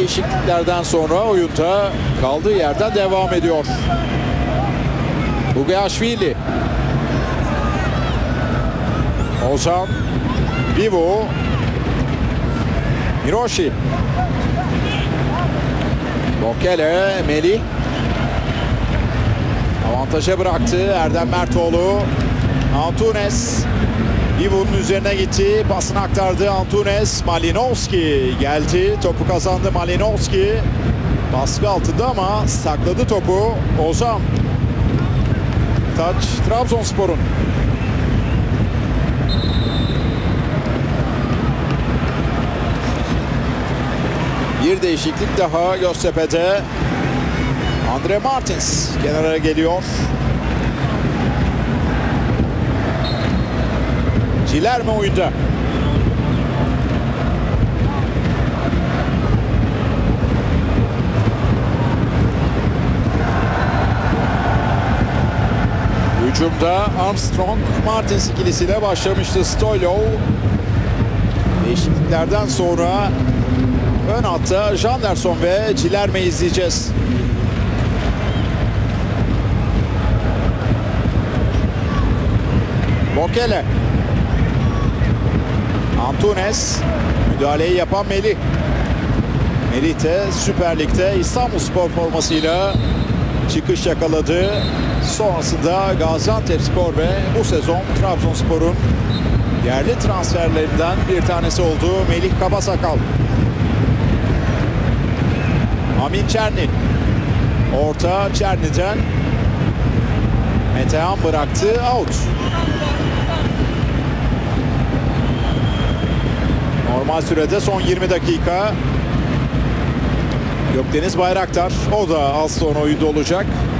değişikliklerden sonra oyunda kaldığı yerden devam ediyor. Bugaashvili. Ozan. Vivo. Miroshi. Bokele. Melih. Avantaja bıraktı Erdem Mertoğlu. Antunes. Vivo'nun üzerine gitti. Pasını aktardı Antunes. Malinovski geldi. Topu kazandı Malinovski. Baskı altında ama sakladı topu. Ozan. Taç Trabzonspor'un. Bir değişiklik daha Göztepe'de. Andre Martins kenara geliyor. Cilerme oyunda. Hücumda Armstrong Martins ikilisiyle başlamıştı Stoylov. Değişikliklerden sonra ön hatta Janderson ve Cilerme izleyeceğiz. Bokele. Antunes. Müdahaleyi yapan Melih. Melih de Süper Lig'de İstanbulspor formasıyla çıkış yakaladı. Sonrasında Gaziantepspor ve bu sezon Trabzonspor'un yerli transferlerinden bir tanesi olduğu Melih Kabasakal. Amin Çerni. Orta Çerni'den Metehan bıraktı. Out. Normal sürede son 20 dakika. Gökdeniz Bayraktar. O da az sonra oyunda olacak.